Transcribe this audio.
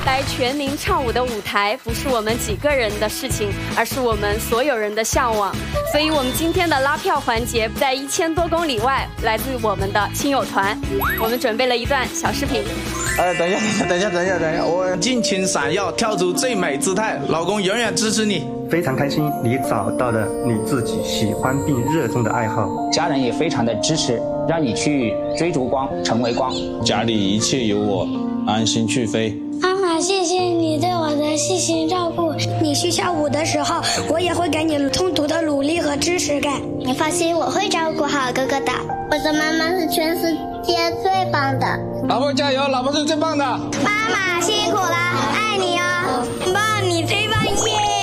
来全民唱舞的舞台不是我们几个人的事情，而是我们所有人的向往。所以我们今天的拉票环节在1000多公里外，来自我们的亲友团。我们准备了一段小视频。 等一下，我尽情闪耀，跳出最美姿态，老公永远支持你。 非常开心，你找到了你自己喜欢并热衷的爱好， 家人也非常的支持，让你去追逐光，成为光。 家里一切有我，安心去飞。 妈妈，谢谢你对我的细心照顾。你去跳舞的时候，我也会给你充足的努力和支持感。 你放心，我会照顾好哥哥的。我的妈妈是全世界最棒的。 老婆加油，老婆是最棒的。 妈妈辛苦了，爱你哦。 爸，你最棒耶！